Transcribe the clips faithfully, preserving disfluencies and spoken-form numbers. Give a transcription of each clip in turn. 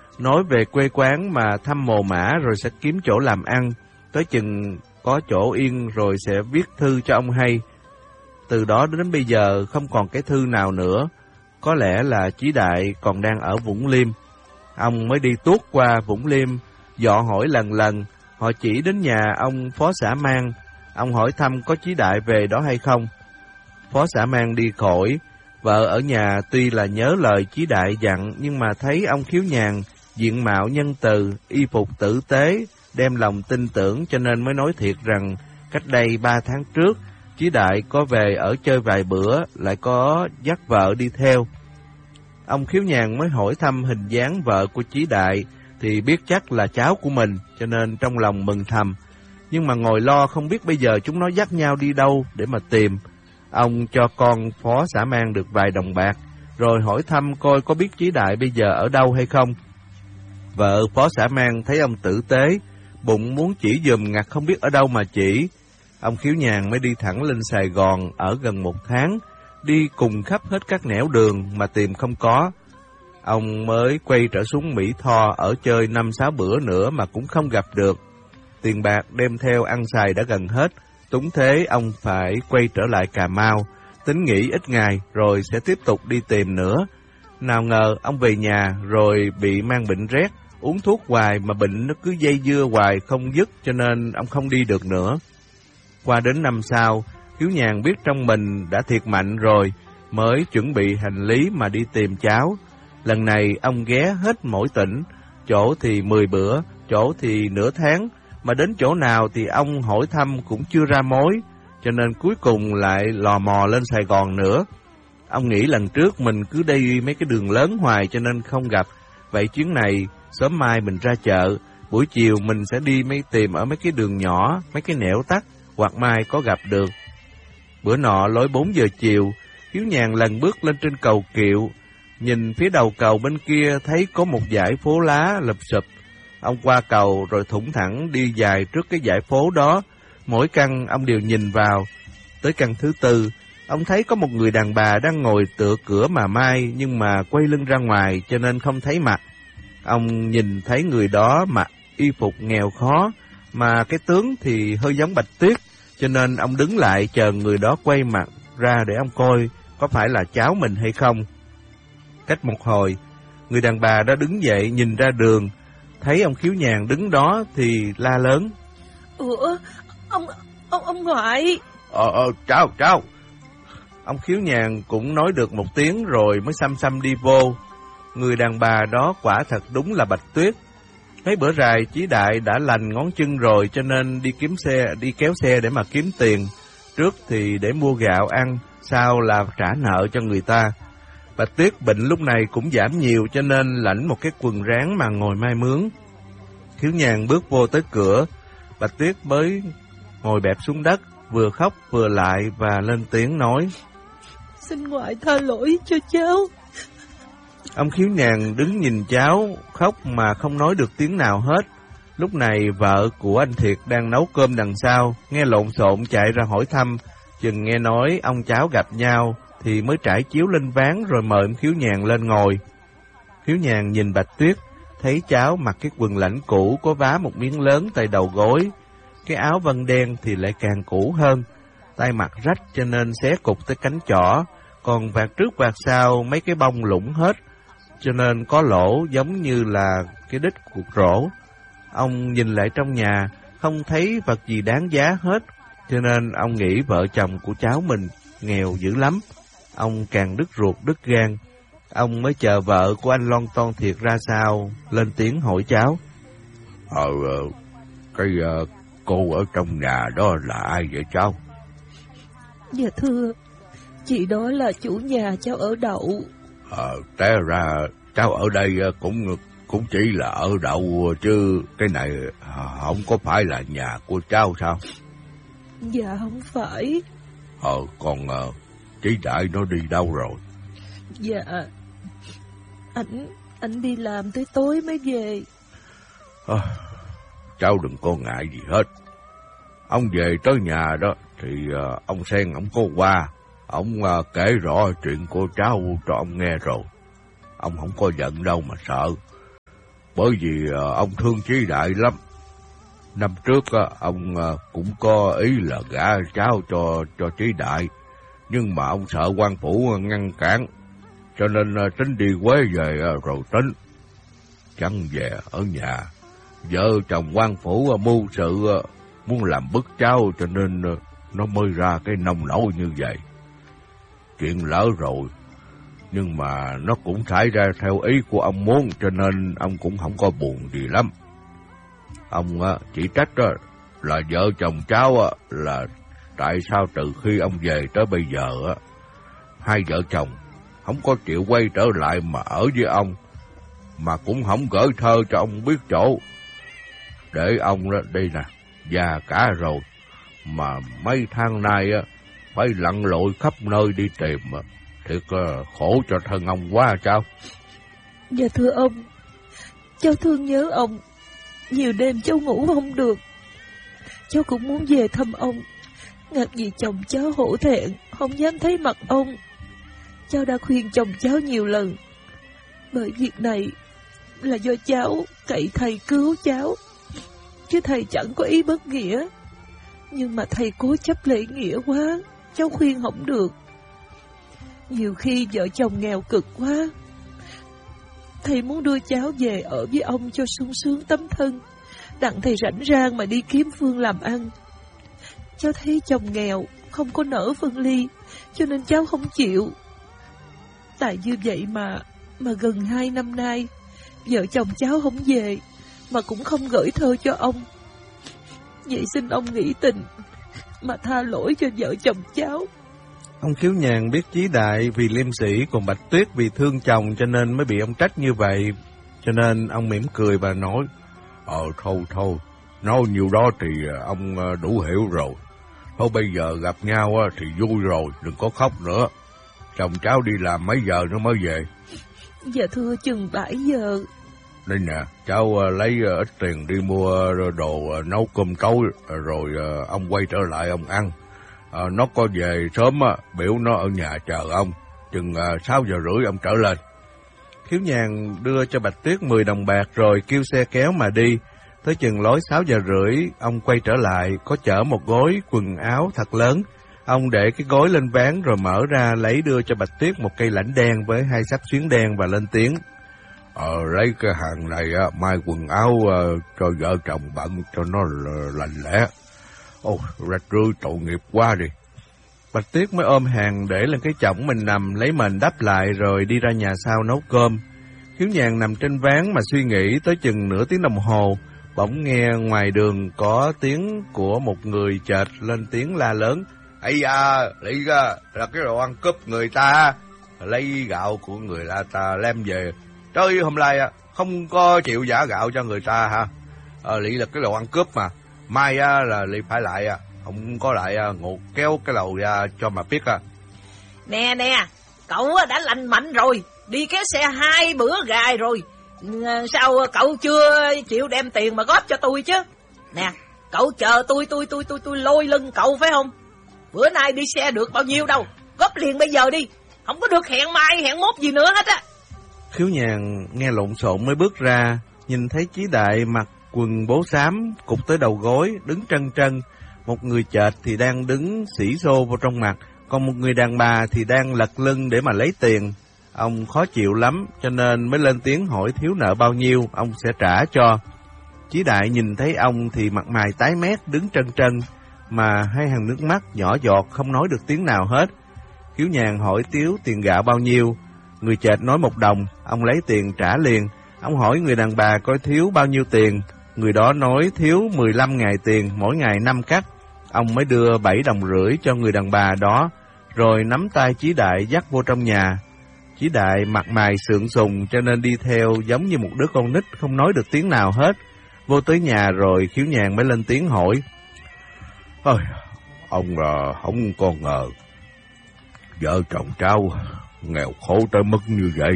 nói về quê quán mà thăm mồ mả rồi sẽ kiếm chỗ làm ăn, tới chừng có chỗ yên rồi sẽ viết thư cho ông hay. Từ đó đến bây giờ không còn cái thư nào nữa, có lẽ là Chí Đại còn đang ở Vũng Liêm. Ông mới đi tuốt qua Vũng Liêm, dọ hỏi lần lần, họ chỉ đến nhà ông Phó Xã Mang. Ông hỏi thăm có Chí Đại về đó hay không. Phó Xã Mang đi khỏi, vợ ở nhà tuy là nhớ lời Chí Đại dặn, nhưng mà thấy ông Khiếu Nhàn diện mạo nhân từ, y phục tử tế, đem lòng tin tưởng, cho nên mới nói thiệt rằng cách đây ba tháng trước, Chí Đại có về ở chơi vài bữa, lại có dắt vợ đi theo. Ông Khiếu Nhàn mới hỏi thăm hình dáng vợ của Chí Đại, thì biết chắc là cháu của mình, cho nên trong lòng mừng thầm. Nhưng mà ngồi lo không biết bây giờ chúng nó dắt nhau đi đâu để mà tìm. Ông cho con Phó Xã Mang được vài đồng bạc, rồi hỏi thăm coi có biết Chí Đại bây giờ ở đâu hay không. Vợ Phó Xã Mang thấy ông tử tế, bụng muốn chỉ giùm ngặt không biết ở đâu mà chỉ. Ông Khiếu Nhàn mới đi thẳng lên Sài Gòn ở gần một tháng, đi cùng khắp hết các nẻo đường mà tìm không có. Ông mới quay trở xuống Mỹ Tho ở chơi năm sáu bữa nữa mà cũng không gặp được. Tiền bạc đem theo ăn xài đã gần hết, túng thế ông phải quay trở lại Cà Mau, tính nghỉ ít ngày rồi sẽ tiếp tục đi tìm nữa. Nào ngờ ông về nhà rồi bị mang bệnh rét, uống thuốc hoài mà bệnh nó cứ dây dưa hoài không dứt, cho nên ông không đi được nữa. Qua đến năm sau, Khiếu Nhàn biết trong mình đã thiệt mạnh rồi, mới chuẩn bị hành lý mà đi tìm cháu. Lần này ông ghé hết mỗi tỉnh, chỗ thì mười bữa, chỗ thì nửa tháng, mà đến chỗ nào thì ông hỏi thăm cũng chưa ra mối, cho nên cuối cùng lại lò mò lên Sài Gòn nữa. Ông nghĩ lần trước mình cứ đi mấy cái đường lớn hoài cho nên không gặp, vậy chuyến này sớm mai mình ra chợ, buổi chiều mình sẽ đi mấy tìm ở mấy cái đường nhỏ, mấy cái nẻo tắt, hoặc mai có gặp được. Bữa nọ lối bốn giờ chiều, Khiếu Nhàn lần bước lên trên cầu Kiệu, nhìn phía đầu cầu bên kia thấy có một dãy phố lá lụp xụp. Ông qua cầu rồi thủng thẳng đi dài trước cái dãy phố đó, mỗi căn ông đều nhìn vào. Tới căn thứ tư, ông thấy có một người đàn bà đang ngồi tựa cửa mà mai, nhưng mà quay lưng ra ngoài cho nên không thấy mặt. Ông nhìn thấy người đó mặc y phục nghèo khó, mà cái tướng thì hơi giống Bạch Tuyết, cho nên ông đứng lại chờ người đó quay mặt ra để ông coi có phải là cháu mình hay không. Cách một hồi, người đàn bà đã đứng dậy nhìn ra đường, thấy ông Khiếu Nhàn đứng đó thì la lớn: Ủa, ông, ông, ông ngoại. Ờ, ờ, cháu, cháu. Ông Khiếu Nhàn cũng nói được một tiếng rồi mới xăm xăm đi vô. Người đàn bà đó quả thật đúng là Bạch Tuyết. Mấy bữa rày Chí Đại đã lành ngón chân rồi, cho nên đi kiếm xe, đi kéo xe để mà kiếm tiền. Trước thì để mua gạo ăn, sau là trả nợ cho người ta. Bạch Tuyết bệnh lúc này cũng giảm nhiều, cho nên lãnh một cái quần rán mà ngồi mai mướn. Khiếu Nhàn bước vô tới cửa, Bạch Tuyết mới ngồi bẹp xuống đất, vừa khóc vừa lại và lên tiếng nói: Xin ngoại tha lỗi cho cháu. Ông Khiếu Nhàn đứng nhìn cháu khóc mà không nói được tiếng nào hết. Lúc này vợ của anh Thiệt đang nấu cơm đằng sau, nghe lộn xộn chạy ra hỏi thăm, chừng nghe nói ông cháu gặp nhau thì mới trải chiếu lên ván rồi mời ông Khiếu Nhàn lên ngồi. Khiếu Nhàn nhìn Bạch Tuyết, thấy cháu mặc cái quần lãnh cũ có vá một miếng lớn tay đầu gối, cái áo vân đen thì lại càng cũ hơn, tay mặc rách cho nên xé cục tới cánh chỏ, còn vạt trước vạt sau mấy cái bông lủng hết, cho nên có lỗ giống như là cái đít cuộc rổ. Ông nhìn lại trong nhà, không thấy vật gì đáng giá hết, cho nên ông nghĩ vợ chồng của cháu mình nghèo dữ lắm. Ông càng đứt ruột đứt gan. Ông mới chờ vợ của anh Lon Ton Thiệt ra sao, lên tiếng hỏi cháu: Ờ, cái uh, cô ở trong nhà đó là ai vậy cháu? Dạ thưa, chị đó là chủ nhà cháu ở đậu. Ờ, té ra cháu ở đây cũng cũng chỉ là ở đậu, chứ cái này không có phải là nhà của cháu sao? Dạ không phải. Ờ, còn uh, Chí Đại nó đi đâu rồi? Dạ, ảnh ảnh đi làm tới tối mới về. À, cháu đừng có ngại gì hết. Ông về tới nhà đó thì uh, ông Sen ông có qua, ông uh, kể rõ chuyện của cháu cho ông nghe rồi. Ông không có giận đâu mà sợ. bởi vì uh, ông thương Chí Đại lắm. Năm trước uh, ông uh, cũng có ý là gả cháu cho cho Chí Đại, nhưng mà ông sợ quan phủ ngăn cản, cho nên uh, tính đi Quế về uh, rồi tính. Chẳng về ở nhà, vợ chồng quan phủ uh, mưu sự uh, muốn làm bức cháu, cho nên uh, nó mới ra cái nông nổi như vậy. Chuyện lỡ rồi, nhưng mà nó cũng xảy ra theo ý của ông muốn, cho nên ông cũng không có buồn gì lắm. Ông uh, chỉ trách uh, là vợ chồng cháu uh, là tại sao từ khi ông về tới bây giờ uh, hai vợ chồng không có chịu quay trở lại mà ở với ông, mà cũng không gửi thơ cho ông biết chỗ. Để ông đó đây nè, già cả rồi, mà mấy tháng nay á phải lặn lội khắp nơi đi tìm, thiệt khổ cho thân ông quá cháu. Dạ thưa ông, cháu thương nhớ ông, nhiều đêm cháu ngủ không được. Cháu cũng muốn về thăm ông, ngặt vì chồng cháu hổ thẹn, không dám thấy mặt ông. Cháu đã khuyên chồng cháu nhiều lần, bởi việc này là do cháu cậy thầy cứu cháu, chứ thầy chẳng có ý bất nghĩa. Nhưng mà thầy cố chấp lễ nghĩa quá, cháu khuyên không được. Nhiều khi vợ chồng nghèo cực quá, thầy muốn đưa cháu về ở với ông cho sung sướng tấm thân, đặng thầy rảnh rang mà đi kiếm phương làm ăn. Cháu thấy chồng nghèo, không có nỡ phân ly, cho nên cháu không chịu. Tại như vậy mà, mà gần hai năm nay, vợ chồng cháu không về, mà cũng không gửi thơ cho ông. Vậy xin ông nghĩ tình, mà tha lỗi cho vợ chồng cháu. Ông Khiếu Nhàn biết Chí Đại vì liêm sĩ, còn Bạch Tuyết vì thương chồng cho nên mới bị ông trách như vậy. Cho nên ông mỉm cười và nói, Ờ thôi thôi, nói nhiều đó thì ông đủ hiểu rồi. Thôi bây giờ gặp nhau thì vui rồi, đừng có khóc nữa. Chồng cháu đi làm mấy giờ nó mới về? Dạ thưa chừng bảy giờ. Đây nè, cháu lấy ít tiền đi mua đồ nấu cơm tối, rồi ông quay trở lại ông ăn. À, nó có về sớm, biểu nó ở nhà chờ ông, chừng sáu giờ rưỡi ông trở lên. Khiếu Nhàn đưa cho Bạch Tuyết mười đồng bạc rồi kêu xe kéo mà đi. Tới chừng lối sáu giờ rưỡi, ông quay trở lại, có chở một gối quần áo thật lớn. Ông để cái gối lên ván rồi mở ra lấy đưa cho Bạch Tuyết một cây lãnh đen với hai sắp xuyến đen và lên tiếng. Ờ, lấy cái hàng này á, mai quần áo uh, cho vợ chồng bận cho nó lành lẽ. Ồ, rạch rưới tội nghiệp quá đi. Bạch Tuyết mới ôm hàng để lên cái chõng mình nằm, lấy mền đắp lại rồi đi ra nhà sau nấu cơm. Khiếu Nhàn nằm trên ván mà suy nghĩ tới chừng nửa tiếng đồng hồ, bỗng nghe ngoài đường có tiếng của một người chợt lên tiếng la lớn. Ây da, lý ra là cái đồ ăn cướp người ta, lấy gạo của người ta ta đem về. Trời, hôm nay không có chịu giả gạo cho người ta hả? Ờ, lý là cái đồ ăn cướp mà. Mai á là lý phải lại, không có lại ngột kéo cái lầu ra cho mà biết. À. Nè nè, cậu đã lành mạnh rồi, đi kéo xe hai bữa gài rồi. Sao cậu chưa chịu đem tiền mà góp cho tôi chứ? Nè, cậu chờ tôi, tôi, tôi, tôi, tôi lôi lưng cậu phải không? Bữa nay đi xe được bao nhiêu đâu, góp liền bây giờ đi, không có được hẹn mai, hẹn mốt gì nữa hết á. Khiếu Nhàn nghe lộn xộn mới bước ra, nhìn thấy Chí Đại mặc quần bố xám, cụt tới đầu gối, đứng trân trân. Một người chợt thì đang đứng xỉ xô vào trong mặt, còn một người đàn bà thì đang lật lưng để mà lấy tiền. Ông khó chịu lắm, cho nên mới lên tiếng hỏi thiếu nợ bao nhiêu, ông sẽ trả cho. Chí Đại nhìn thấy ông thì mặt mày tái mét, đứng trân trân, mà hai hàng nước mắt nhỏ giọt không nói được tiếng nào hết. Khiếu Nhàn hỏi thiếu tiền gạo bao nhiêu, người chợt nói một đồng, ông lấy tiền trả liền. Ông hỏi người đàn bà coi thiếu bao nhiêu tiền, người đó nói thiếu mười lăm ngày tiền, mỗi ngày năm cắt. Ông mới đưa bảy đồng rưỡi cho người đàn bà đó, rồi nắm tay Chí Đại dắt vô trong nhà. Chí Đại mặt mày sượng sùng cho nên đi theo giống như một đứa con nít không nói được tiếng nào hết. Vô tới nhà rồi Khiếu Nhàn mới lên tiếng hỏi. Ôi, ông là không có ngờ vợ chồng cháu nghèo khổ tới mức như vậy.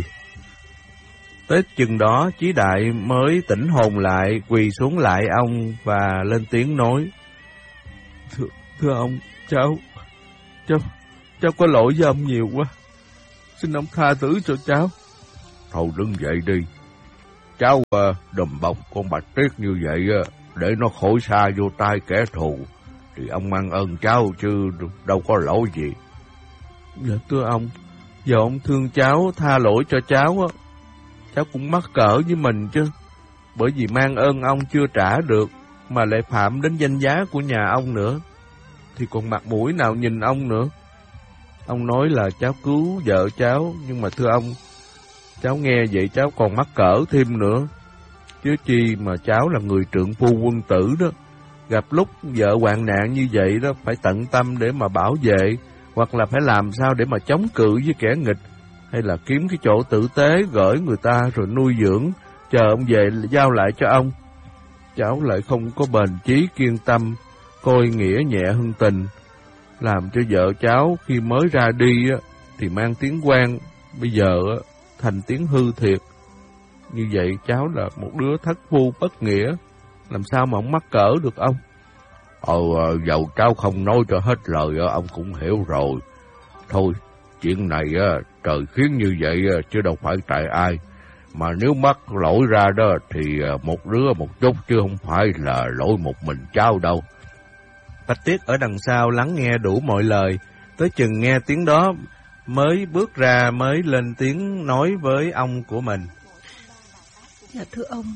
Tới chừng đó Chí Đại mới tỉnh hồn lại, quỳ xuống lại ông và lên tiếng nói. Thưa, thưa ông, cháu, cháu, cháu có lỗi với ông nhiều quá. Xin ông tha thứ cho cháu. Thôi đứng dậy đi. cháu uh, đùm bọc con Bạch Tuyết như vậy uh, để nó khỏi xa vô tay kẻ thù, thì ông mang ơn cháu chứ đâu có lỗi gì. Dạ thưa ông, giờ ông thương cháu, tha lỗi cho cháu á, cháu cũng mắc cỡ với mình chứ. Bởi vì mang ơn ông chưa trả được, mà lại phạm đến danh giá của nhà ông nữa, thì còn mặt mũi nào nhìn ông nữa. Ông nói là cháu cứu vợ cháu, nhưng mà thưa ông, cháu nghe vậy cháu còn mắc cỡ thêm nữa. Chứ chi mà cháu là người trượng phu quân tử đó, gặp lúc vợ hoạn nạn như vậy đó, phải tận tâm để mà bảo vệ, hoặc là phải làm sao để mà chống cự với kẻ nghịch, hay là kiếm cái chỗ tử tế gửi người ta rồi nuôi dưỡng, chờ ông về giao lại cho ông. Cháu lại không có bền chí kiên tâm, coi nghĩa nhẹ hơn tình, làm cho vợ cháu khi mới ra đi á, thì mang tiếng quan, bây giờ á, thành tiếng hư thiệt. Như vậy cháu là một đứa thất phu bất nghĩa, làm sao mà ông mắc cỡ được ông? Ờ, dầu cháu không nói cho hết lời, ông cũng hiểu rồi. Thôi, chuyện này trời khiến như vậy chứ đâu phải tại ai. Mà nếu mắc lỗi ra đó thì một đứa một chút, chứ không phải là lỗi một mình cháu đâu. Bạch Tuyết ở đằng sau lắng nghe đủ mọi lời, tới chừng nghe tiếng đó mới bước ra, mới lên tiếng nói với ông của mình. Dạ thưa ông,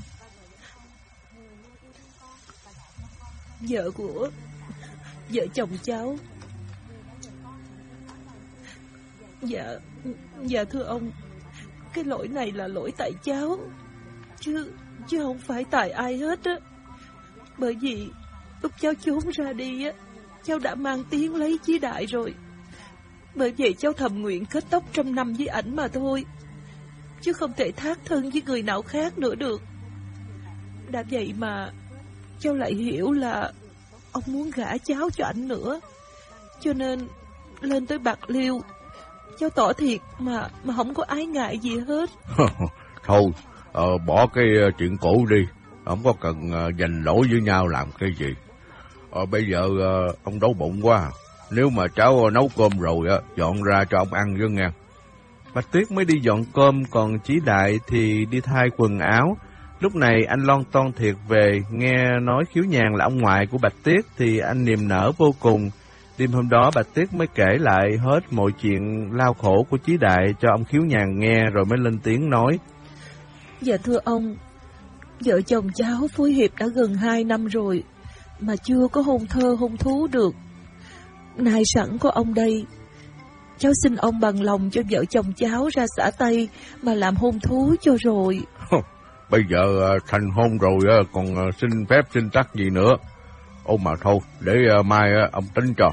vợ của vợ chồng cháu. Dạ, dạ thưa ông, cái lỗi này là lỗi tại cháu, chứ chứ không phải tại ai hết á. Bởi vì lúc cháu trốn ra đi á, cháu đã mang tiếng lấy Chí Đại rồi. Bởi vậy cháu thầm nguyện kết tóc trăm năm với ảnh mà thôi, chứ không thể thác thân với người nào khác nữa được. Đã vậy mà cháu lại hiểu là ông muốn gả cháu cho ảnh nữa, cho nên lên tới Bạc Liêu cháu tỏ thiệt mà mà không có ái ngại gì hết. Thôi, ờ, bỏ cái chuyện cũ đi, không có cần uh, giành lỗi với nhau làm cái gì. Ờ, bây giờ uh, ông đói bụng quá, nếu mà cháu uh, nấu cơm rồi, uh, dọn ra cho ông ăn với nghe. Bạch Tuyết mới đi dọn cơm, còn Chí Đại thì đi thay quần áo. Lúc này anh Lon Ton Thiệt về, nghe nói Khiếu Nhàn là ông ngoại của Bạch Tuyết thì anh niềm nở vô cùng. Đêm hôm đó Bạch Tuyết mới kể lại hết mọi chuyện lao khổ của Chí Đại cho ông Khiếu Nhàn nghe, rồi mới lên tiếng nói. Dạ thưa ông, vợ chồng cháu phối hiệp đã gần hai năm rồi, mà chưa có hôn thơ hôn thú được. Nay sẵn có ông đây, cháu xin ông bằng lòng cho vợ chồng cháu ra xã Tây mà làm hôn thú cho rồi. Bây giờ thành hôn rồi còn xin phép xin tắc gì nữa. Ô mà thôi, để mai ông tính cho.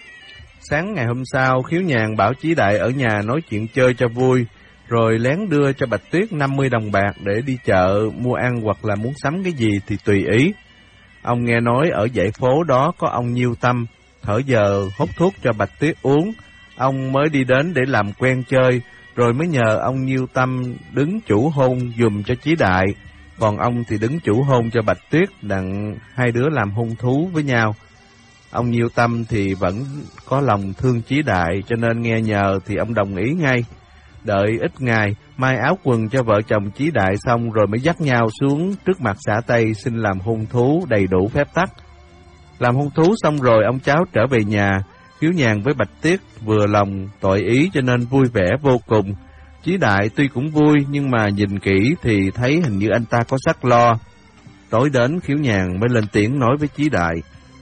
Sáng ngày hôm sau, Khiếu Nhàn bảo Chí Đại ở nhà nói chuyện chơi cho vui, rồi lén đưa cho Bạch Tuyết năm mươi đồng bạc để đi chợ mua ăn, hoặc là muốn sắm cái gì thì tùy ý. Ông nghe nói ở dãy phố đó có ông Nhiêu Tâm, thở giờ hút thuốc cho Bạch Tuyết uống. Ông mới đi đến để làm quen chơi, rồi mới nhờ ông Nhiêu Tâm đứng chủ hôn giùm cho Chí Đại, còn ông thì đứng chủ hôn cho Bạch Tuyết, đặng hai đứa làm hôn thú với nhau. Ông Nhiêu Tâm thì vẫn có lòng thương Chí Đại, cho nên nghe nhờ thì ông đồng ý ngay. Đợi ít ngày, may áo quần cho vợ chồng Chí Đại xong, rồi mới dắt nhau xuống trước mặt xã Tây xin làm hôn thú đầy đủ phép tắc. Làm hôn thú xong rồi, ông cháu trở về nhà. Khiếu Nhàn với Bạch Tuyết vừa lòng tội ý cho nên vui vẻ vô cùng. Chí Đại tuy cũng vui, nhưng mà nhìn kỹ thì thấy hình như anh ta có sắc lo. Tối đến, Khiếu Nhàn mới lên tiếng nói với Chí Đại.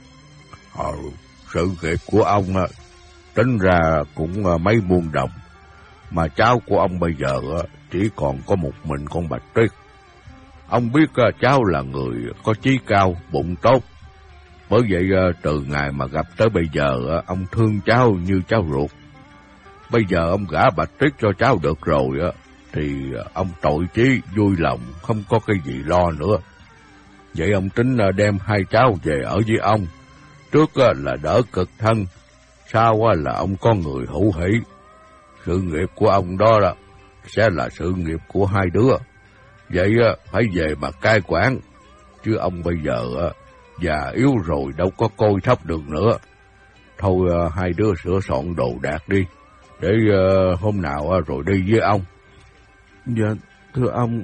Ờ, sự nghiệp của ông tính ra cũng mấy muôn đồng, mà cháu của ông bây giờ chỉ còn có một mình con Bạch Tuyết. Ông biết cháu là người có chí cao, bụng tốt. Bởi vậy từ ngày mà gặp tới bây giờ, ông thương cháu như cháu ruột. Bây giờ ông gả Bạch Tuyết cho cháu được rồi, thì ông tội chí vui lòng, không có cái gì lo nữa. Vậy ông tính đem hai cháu về ở với ông. Trước là đỡ cực thân, sau là ông có người hữu hỷ. Sự nghiệp của ông đó là sẽ là sự nghiệp của hai đứa. Vậy phải về mà cai quản, chứ ông bây giờ già yếu rồi đâu có coi thấp được nữa. Thôi hai đứa sửa soạn đồ đạc đi, để hôm nào rồi đi với ông. Dạ thưa ông,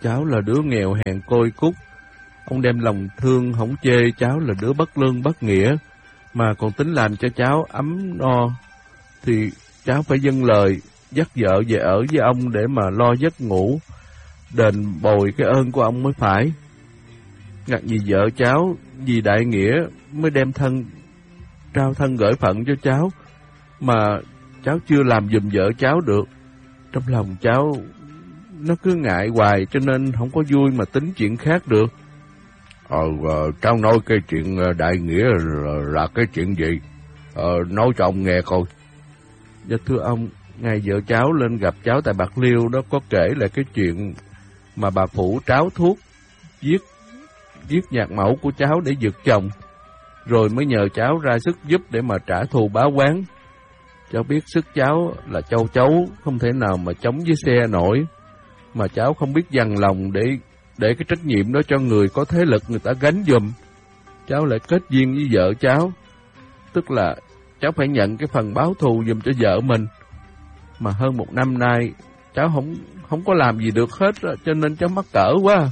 cháu là đứa nghèo hèn côi cút. Ông đem lòng thương hổng chê cháu là đứa bất lương bất nghĩa, mà còn tính làm cho cháu ấm no, thì cháu phải dâng lời dắt vợ về ở với ông để mà lo giấc ngủ, đền bồi cái ơn của ông mới phải. Ngặt vì vợ cháu vì đại nghĩa mới đem thân trao thân gửi phận cho cháu, mà cháu chưa làm giùm vợ cháu được. Trong lòng cháu nó cứ ngại hoài, cho nên không có vui mà tính chuyện khác được. Ờ, cháu nói cái chuyện đại nghĩa là, là cái chuyện gì? Ờ, nói cho ông nghe coi. Dạ thưa ông, ngày vợ cháu lên gặp cháu tại Bạc Liêu đó có kể lại cái chuyện mà bà Phủ tráo thuốc, giết, giết nhạc mẫu của cháu để giật chồng, rồi mới nhờ cháu ra sức giúp để mà trả thù báo oán. Cháu biết sức cháu là châu chấu, không thể nào mà chống với xe nổi, mà cháu không biết dằn lòng để để cái trách nhiệm đó cho người có thế lực người ta gánh giùm. Cháu lại kết duyên với vợ cháu, tức là cháu phải nhận cái phần báo thù giùm cho vợ mình. Mà hơn một năm nay cháu không không có làm gì được hết, cho nên cháu mắc cỡ quá.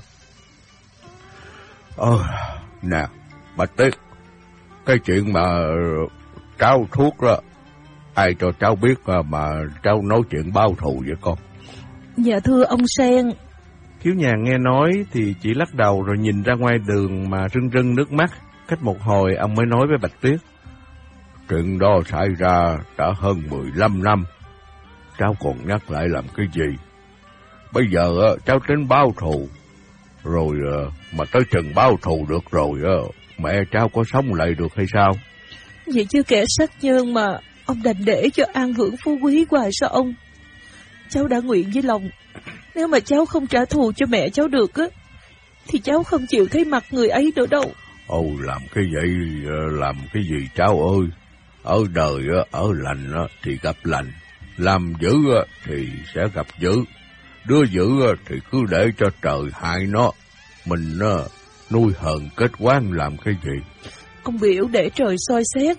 Ờ, nè, Bạch Tuyết, cái chuyện mà cháu thuốc đó, ai cho cháu biết mà cháu nói chuyện báo thù vậy con? Dạ thưa ông Sen. Khiếu Nhàn nghe nói thì chỉ lắc đầu rồi nhìn ra ngoài đường mà rưng rưng nước mắt. Cách một hồi ông mới nói với Bạch Tuyết: Chuyện đó xảy ra đã hơn mười lăm năm, cháu còn nhắc lại làm cái gì? Bây giờ cháu tính báo thù, rồi mà tới chừng báo thù được rồi, mẹ cháu có sống lại được hay sao? Vậy chứ kẻ sát nhân mà ông đành để cho an hưởng phú quý hoài sao ông? Cháu đã nguyện với lòng, nếu mà cháu không trả thù cho mẹ cháu được á, thì cháu không chịu thấy mặt người ấy nữa đâu. Ồ, làm cái vậy, làm cái gì cháu ơi? Ở đời ở lành thì gặp lành, làm dữ thì sẽ gặp dữ. Đứa dữ thì cứ để cho trời hại nó, mình nuôi hờn kết oán làm cái gì? Ông biểu để trời soi xét,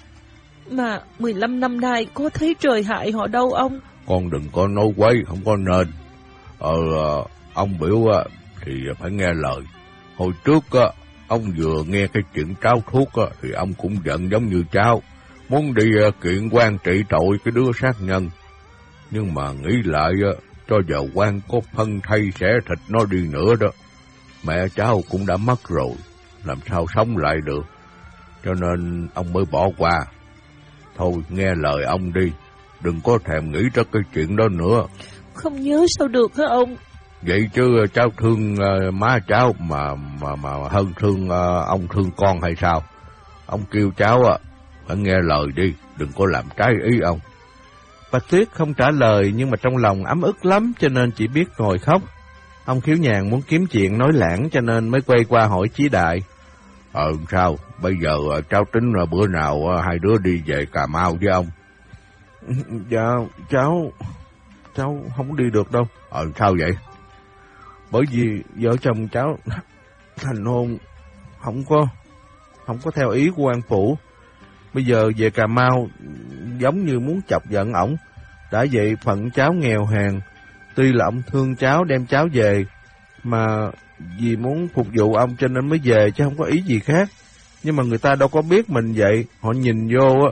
mà mười lăm năm nay có thấy trời hại họ đâu ông. Con đừng có nói quấy, không có nên. Ờ, ông biểu thì phải nghe lời. Hồi trước ông vừa nghe cái chuyện tráo thuốc thì ông cũng giận giống như cháu, muốn đi kiện quan trị tội cái đứa sát nhân. Nhưng mà nghĩ lại, cho giờ quan có phân thay xẻ thịt nó đi nữa đó, mẹ cháu cũng đã mất rồi, làm sao sống lại được. Cho nên ông mới bỏ qua. Thôi nghe lời ông đi, đừng có thèm nghĩ tới cái chuyện đó nữa. Không nhớ sao được hả ông? Vậy chứ cháu thương uh, má cháu mà mà mà hơn thương uh, ông thương con hay sao? Ông kêu cháu uh, phải nghe lời đi, đừng có làm trái ý ông. Bạch Tuyết không trả lời, nhưng mà trong lòng ấm ức lắm, cho nên chỉ biết ngồi khóc. Ông Khiếu Nhàn muốn kiếm chuyện nói lãng, cho nên mới quay qua hỏi Chí Đại: Ờ sao, bây giờ uh, cháu tính uh, bữa nào uh, hai đứa đi về Cà Mau với ông? Dạ, cháu cháu không đi được đâu. Ờ sao vậy? Bởi vì vợ chồng cháu thành hôn không có không có theo ý của quan phủ. Bây giờ về Cà Mau giống như muốn chọc giận ổng. Đã vậy phận cháu nghèo hèn, tuy là ông thương cháu đem cháu về, mà vì muốn phục vụ ông cho nên mới về, chứ không có ý gì khác. Nhưng mà người ta đâu có biết mình vậy, họ nhìn vô á,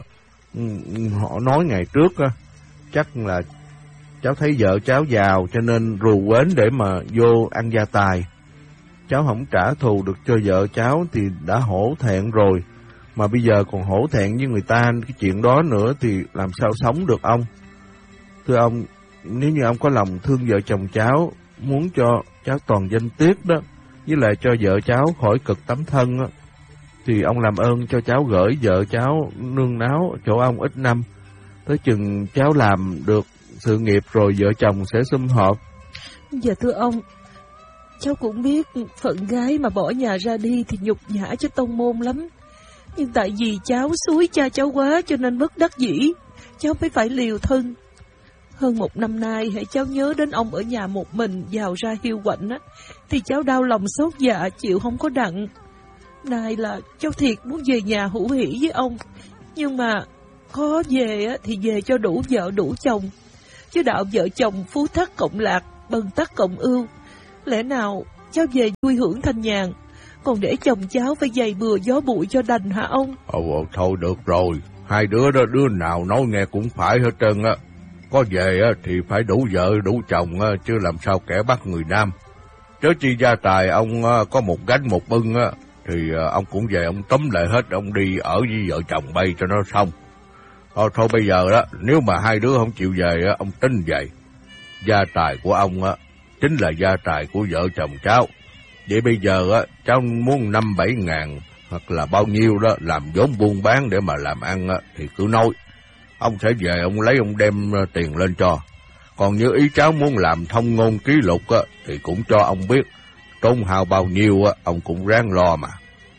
họ nói ngày trước á, chắc là cháu thấy vợ cháu giàu cho nên rù quến để mà vô ăn gia tài. Cháu không trả thù được cho vợ cháu thì đã hổ thẹn rồi, mà bây giờ còn hổ thẹn với người ta cái chuyện đó nữa thì làm sao sống được ông? Thưa ông, nếu như ông có lòng thương vợ chồng cháu, muốn cho cháu toàn danh tiết đó, với lại cho vợ cháu khỏi cực tấm thân á, thì ông làm ơn cho cháu gửi vợ cháu nương náu chỗ ông ít năm, tới chừng cháu làm được sự nghiệp rồi vợ chồng sẽ sum họp. Dạ thưa ông, cháu cũng biết phận gái mà bỏ nhà ra đi thì nhục nhã cho tông môn lắm. Nhưng tại vì cháu xúi cha cháu quá cho nên bất đắc dĩ, cháu mới phải liều thân. Hơn một năm nay, hãy cháu nhớ đến ông ở nhà một mình, giàu ra hiu quạnh á, thì cháu đau lòng xót dạ, chịu không có đặng. Này là cháu thiệt muốn về nhà hữu hỉ với ông, nhưng mà khó về á, thì về cho đủ vợ đủ chồng. Chứ đạo vợ chồng phú thắt cộng lạc, bần tắc cộng ưu, Lẽ nào cháu về vui hưởng thanh nhàn, còn để chồng cháu phải giày bừa gió bụi cho đành hả ông? Ồ, thôi được rồi, hai đứa đó đứa nào nói nghe cũng phải hết trơn á. Có về á thì phải đủ vợ đủ chồng á, chứ làm sao kẻ bắt người nam. Chớ chi gia tài ông có một gánh một bưng á, thì ông cũng về ông tóm lại hết, ông đi ở với vợ chồng bay cho nó xong. Thôi, thôi bây giờ đó, nếu mà hai đứa không chịu về á, ông tính vậy. Gia tài của ông á, chính là gia tài của vợ chồng cháu. Vậy bây giờ á, cháu muốn năm bảy ngàn hoặc là bao nhiêu đó làm vốn buôn bán để mà làm ăn á, thì cứ nói. Ông sẽ về, ông lấy ông đem tiền lên cho. Còn như ý cháu muốn làm thông ngôn ký lục á, thì cũng cho ông biết. Tốn hao bao nhiêu á, ông cũng ráng lo mà.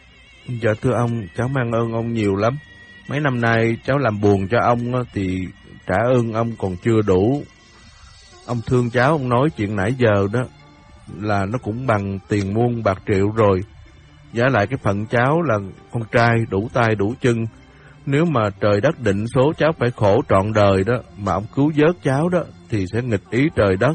Dạ thưa ông, cháu mang ơn ông nhiều lắm. Mấy năm nay cháu làm buồn cho ông á, thì trả ơn ông còn chưa đủ. Ông thương cháu, ông nói chuyện nãy giờ đó là nó cũng bằng tiền muôn bạc triệu rồi. Giả lại cái phận cháu là con trai đủ tay đủ chân. Nếu mà trời đất định số cháu phải khổ trọn đời đó, mà ông cứu vớt cháu đó, thì sẽ nghịch ý trời đất.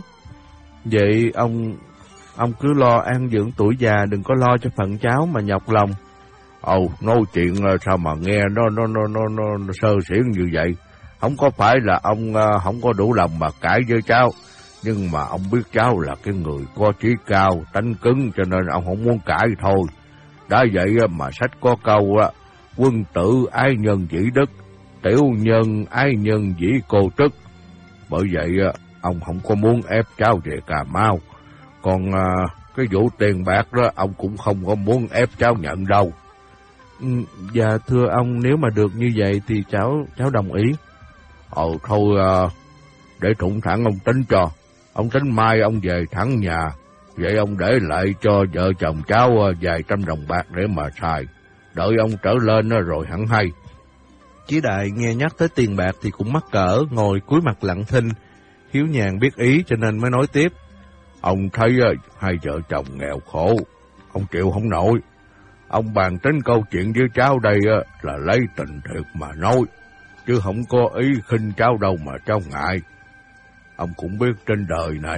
Vậy ông ông cứ lo an dưỡng tuổi già, đừng có lo cho phận cháu mà nhọc lòng. Ồ, nói chuyện sao mà nghe nó nó nó nó, nó sơ xỉn như vậy. Không có phải là ông không có đủ lòng mà cãi với cháu, nhưng mà ông biết cháu là cái người có trí cao, tánh cứng, cho nên ông không muốn cãi thôi. Đã vậy mà sách có câu á, quân tử ái nhân dĩ đức, tiểu nhân ái nhân dĩ cô tức. Bởi vậy ông không có muốn ép cháu về Cà Mau. Còn à, cái vụ tiền bạc đó ông cũng không có muốn ép cháu nhận đâu. Ừ, dạ thưa ông, nếu mà được như vậy thì cháu cháu đồng ý. Ồ thôi à, để thủng thẳng ông tính cho. Ông tính mai ông về thẳng nhà. Vậy ông để lại cho vợ chồng cháu vài trăm đồng bạc để mà xài. Đợi ông trở lên rồi hẳn hay. Chí Đại nghe nhắc tới tiền bạc thì cũng mắc cỡ, ngồi cúi mặt lặng thinh. Hiếu Nhàn biết ý cho nên mới nói tiếp. Ông thấy hai vợ chồng nghèo khổ, ông chịu không nổi. Ông bàn tính câu chuyện với cháu đây là lấy tình thiệt mà nói, chứ không có ý khinh cháu đâu mà cháu ngại. Ông cũng biết trên đời này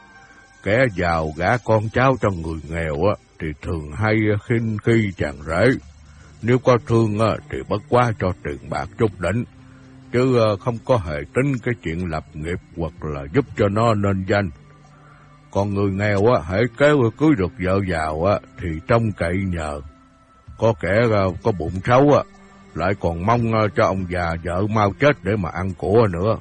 kẻ giàu gả con cháu cho người nghèo thì thường hay khinh khi chàng rể. Nếu có thương thì bất quá cho tiền bạc chút đỉnh, chứ không có hề tính cái chuyện lập nghiệp hoặc là giúp cho nó nên danh. Còn người nghèo á, hễ kéo cưới được vợ giàu á, thì trông cậy nhờ. Có kẻ có bụng xấu á, lại còn mong cho ông già vợ mau chết để mà ăn của nữa.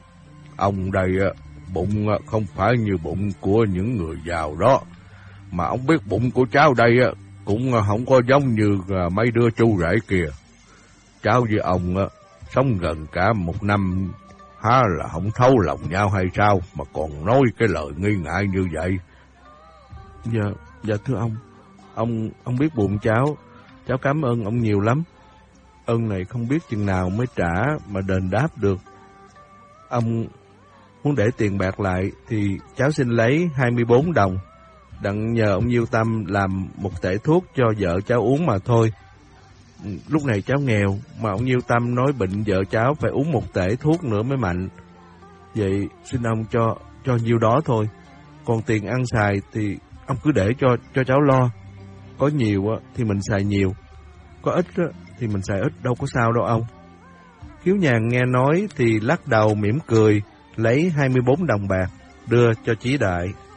Ông đây á, bụng không phải như bụng của những người giàu đó, mà ông biết bụng của cháu đây á, cũng không có giống như mấy đứa chú rể kia. Cháu với ông á, sống gần cả một năm, há là không thấu lòng nhau hay sao mà còn nói cái lời nghi ngại như vậy? Dạ, dạ thưa ông, ông ông biết bụng cháu, cháu cảm ơn ông nhiều lắm. Ơn này không biết chừng nào mới trả mà đền đáp được. Ông muốn để tiền bạc lại thì cháu xin lấy hai mươi bốn đồng, đặng nhờ ông Nhiêu Tâm làm một tể thuốc cho vợ cháu uống mà thôi. Lúc này cháu nghèo, mà ông Nhiêu Tâm nói bệnh vợ cháu phải uống một tể thuốc nữa mới mạnh. Vậy xin ông cho cho nhiêu đó thôi. Còn tiền ăn xài thì ông cứ để cho cho cháu lo. Có nhiều thì mình xài nhiều, có ít thì mình xài ít, đâu có sao đâu ông. Hiếu Nhàn nghe nói thì lắc đầu mỉm cười, lấy hai mươi bốn đồng bạc đưa cho Chí Đại.